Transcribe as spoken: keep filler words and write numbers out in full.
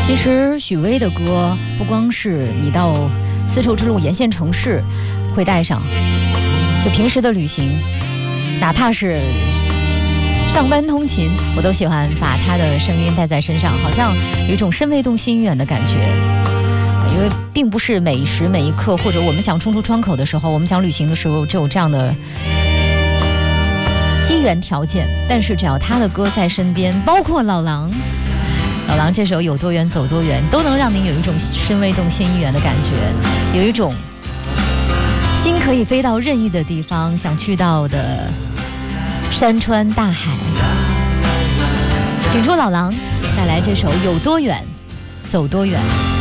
其实许巍的歌不光是你到丝绸之路沿线城市会带上，就平时的旅行，哪怕是上班通勤，我都喜欢把他的声音带在身上，好像有一种身未动心远的感觉。因为并不是每一时每一刻，或者我们想冲出窗口的时候，我们想旅行的时候，只有这样的机缘条件。但是只要他的歌在身边，包括老狼老狼这首有多远走多远，都能让您有一种身未动心远的感觉，有一种心可以飞到任意的地方，想去到的山川大海。请出老狼带来这首有多远走多远。